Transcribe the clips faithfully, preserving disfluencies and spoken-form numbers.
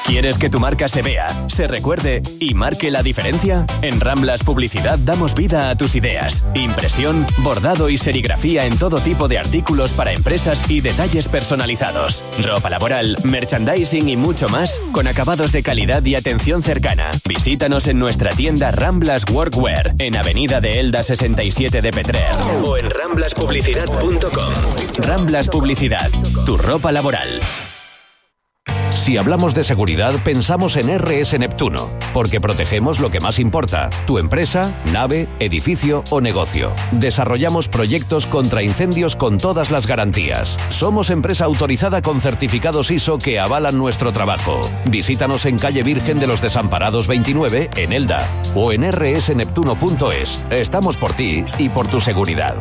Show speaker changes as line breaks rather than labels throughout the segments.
¿Quieres que tu marca se vea, se recuerde y marque la diferencia? En Ramblas Publicidad damos vida a tus ideas. Impresión, bordado y serigrafía en todo tipo de artículos para empresas y detalles personalizados. Ropa laboral, merchandising y mucho más con acabados de calidad y atención cercana. Visítanos en nuestra tienda Ramblas Workwear en Avenida de Elda sesenta y siete de Petrer o en ramblas publicidad punto com. Ramblas Publicidad, tu ropa laboral.
Si hablamos de seguridad, pensamos en R S Neptuno, porque protegemos lo que más importa, tu empresa, nave, edificio o negocio. Desarrollamos proyectos contra incendios con todas las garantías. Somos empresa autorizada con certificados I S O que avalan nuestro trabajo. Visítanos en calle Virgen de los Desamparados veintinueve, en Elda, o en erre ese neptuno punto es. Estamos por ti y por tu seguridad.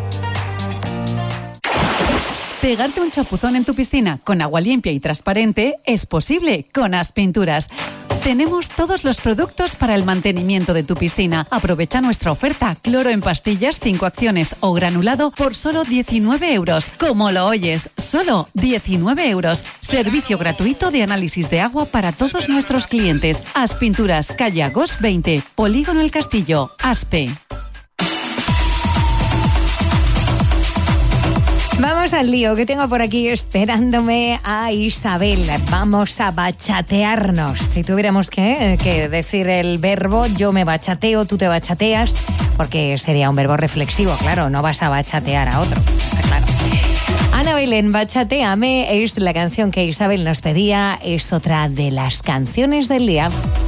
Pegarte un chapuzón en tu piscina con agua limpia y transparente es posible con Aspinturas. Tenemos todos los productos para el mantenimiento de tu piscina. Aprovecha nuestra oferta cloro en pastillas, cinco acciones o granulado por solo diecinueve euros. Como lo oyes, solo diecinueve euros. Servicio gratuito de análisis de agua para todos nuestros clientes. Aspinturas, calle Agos veinte, Polígono El Castillo, Aspe.
Vamos al lío, que tengo por aquí esperándome a Isabel. Vamos a bachatearnos. Si tuviéramos que, que decir el verbo, yo me bachateo, tú te bachateas, porque sería un verbo reflexivo, claro, no vas a bachatear a otro, está claro. Ana Belén, Bachateame es la canción que Isabel nos pedía, es otra de las canciones del día.